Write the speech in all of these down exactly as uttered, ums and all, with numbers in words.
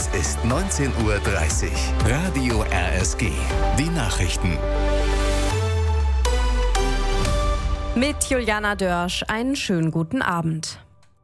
Es ist neunzehn Uhr dreißig. Radio R S G. Die Nachrichten. Mit Juliana Dörsch einen schönen guten Abend.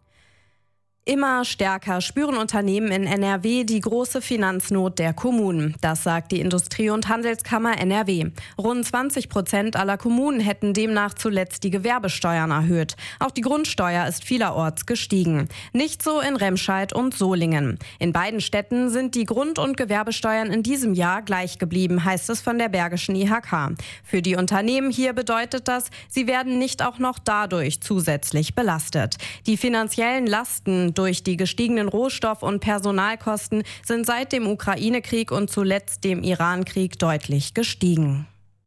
Immer stärker spüren Unternehmen in N R W die große Finanznot der Kommunen. Das sagt die Industrie- und Handelskammer N R W. Rund zwanzig Prozent aller Kommunen hätten demnach zuletzt die Gewerbesteuern erhöht. Auch die Grundsteuer ist vielerorts gestiegen. Nicht so in Remscheid und Solingen. In beiden Städten sind die Grund- und Gewerbesteuern in diesem Jahr gleich geblieben, heißt es von der Bergischen I H K. Für die Unternehmen hier bedeutet das, sie werden nicht auch noch dadurch zusätzlich belastet. Die finanziellen Lasten durch die gestiegenen Rohstoff- und Personalkosten sind seit dem Ukraine-Krieg und zuletzt dem Iran-Krieg deutlich gestiegen.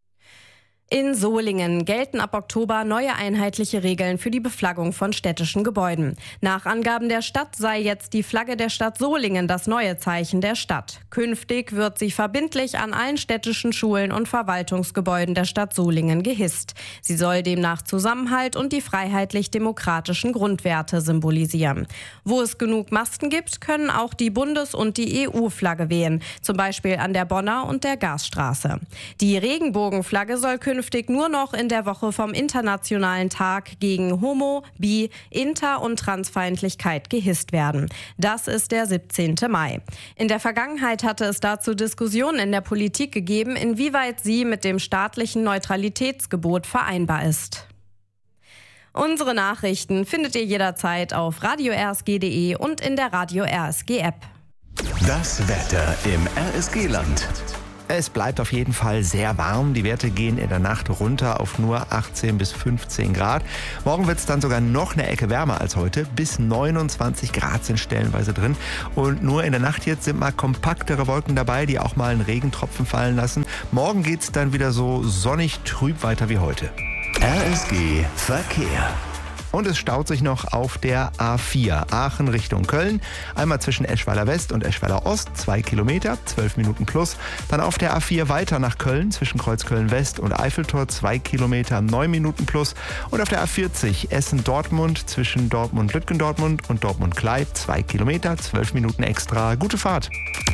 In Solingen gelten ab Oktober neue einheitliche Regeln für die Beflaggung von städtischen Gebäuden. Nach Angaben der Stadt sei jetzt die Flagge der Stadt Solingen das neue Zeichen der Stadt. Künftig wird sie verbindlich an allen städtischen Schulen und Verwaltungsgebäuden der Stadt Solingen gehisst. Sie soll demnach Zusammenhalt und die freiheitlich-demokratischen Grundwerte symbolisieren. Wo es genug Masten gibt, können auch die Bundes- und die E U-Flagge wehen, zum Beispiel an der Bonner und der Gasstraße. Die Regenbogenflagge soll künftig nur noch in der Woche vom Internationalen Tag gegen Homo-, Bi-, Inter- und Transfeindlichkeit gehisst werden. Das ist der siebzehnten Mai. In der Vergangenheit hatte es dazu Diskussionen in der Politik gegeben, inwieweit sie mit dem staatlichen Neutralitätsgebot vereinbar ist. Unsere Nachrichten findet ihr jederzeit auf radio r s g punkt d e und in der Radio R S G App. Das Wetter im R S G-Land. Es bleibt auf jeden Fall sehr warm. Die Werte gehen in der Nacht runter auf nur achtzehn bis fünfzehn Grad. Morgen wird es dann sogar noch eine Ecke wärmer als heute. Bis neunundzwanzig Grad sind stellenweise drin. Und nur in der Nacht jetzt sind mal kompaktere Wolken dabei, die auch mal einen Regentropfen fallen lassen. Morgen geht es dann wieder so sonnig trüb weiter wie heute. R S G Verkehr. Und es staut sich noch auf der A vier, Aachen Richtung Köln. Einmal zwischen Eschweiler West und Eschweiler Ost, zwei Kilometer, zwölf Minuten plus. Dann auf der A vier weiter nach Köln, zwischen Kreuzköln West und Eiffeltor, zwei Kilometer, neun Minuten plus. Und auf der A vierzig Essen-Dortmund, zwischen Dortmund-Lütgendortmund und Dortmund-Kleib, zwei Kilometer, zwölf Minuten extra. Gute Fahrt!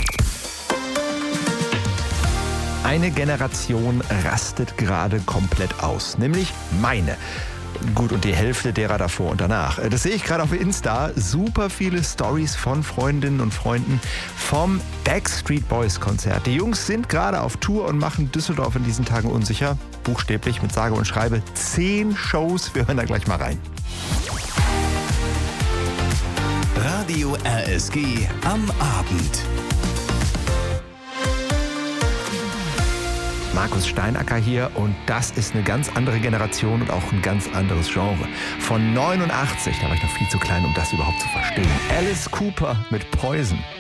Eine Generation rastet gerade komplett aus, nämlich meine. Gut, und die Hälfte derer davor und danach. Das sehe ich gerade auf Insta. Super viele Stories von Freundinnen und Freunden vom Backstreet Boys Konzert. Die Jungs sind gerade auf Tour und machen Düsseldorf in diesen Tagen unsicher. Buchstäblich mit sage und schreibe zehn Shows. Wir hören da gleich mal rein. Radio R S G am Abend. Markus Steinacker hier und das ist eine ganz andere Generation und auch ein ganz anderes Genre. Von neunundachtzig, da war ich noch viel zu klein, um das überhaupt zu verstehen. Alice Cooper mit Poison.